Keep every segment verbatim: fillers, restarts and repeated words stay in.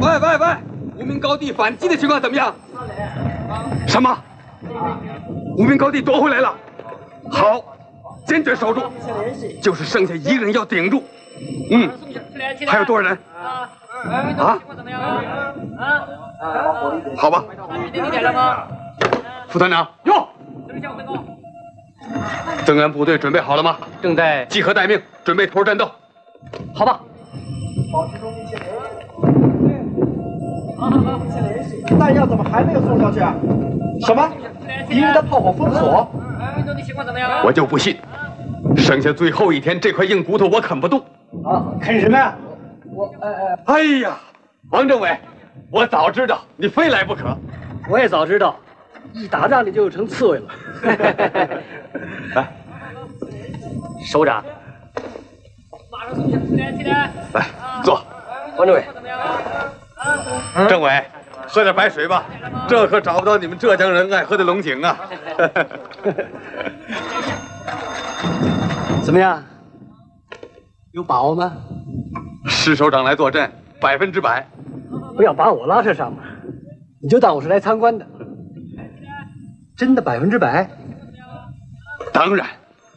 喂喂喂，无名高地反击的情况怎么样？什么？无名高地夺回来了？好，坚决守住，就是剩下一个人要顶住。嗯，还有多少人？啊？好吧。副团长，哟，增援部队准备好了吗？ 正在集合待命，准备投入战斗。 好吧。 弹药怎么还没有送上去啊？什么？敌人的炮火封锁？ 我就不信，剩下最后一天这块硬骨头我啃不动。 啊，啃什么呀？我呃呃。 哎呀，王政委，我早知道你非来不可。 我也早知道，一打仗你就成刺猬了。 来， 首长， 来坐。 王政委， 政委，喝点白水吧，这可找不到你们浙江人爱喝的龙井啊。 怎么样？有把握吗？ 施首长来坐镇，百分之百。 不要把我拉扯上嘛，你就当我是来参观的。真的百分之百？ 当然。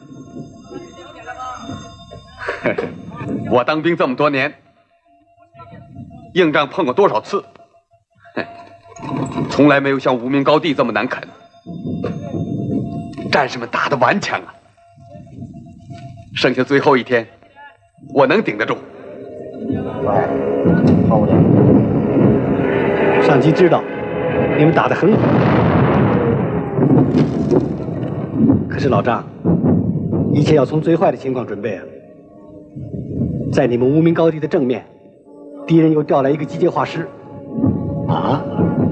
我当兵这么多年，硬仗碰过多少次，从来没有像无名高地这么难啃。战士们打得顽强啊！剩下最后一天，我能顶得住。 好的。 上级知道你们打得很好，可是老张，一切要从最坏的情况准备啊！在你们无名高地的正面，敌人又调来一个机械化师。啊？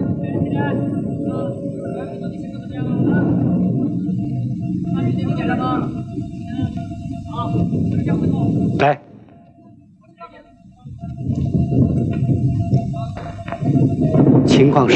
来，情况是。